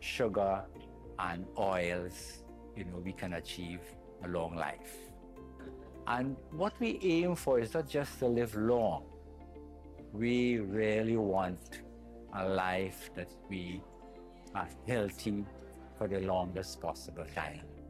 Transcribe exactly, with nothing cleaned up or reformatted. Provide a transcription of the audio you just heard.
sugar and oils, you know, we can achieve a long life. And what we aim for is not just to live long. We really want a life that we are healthy for the longest possible time.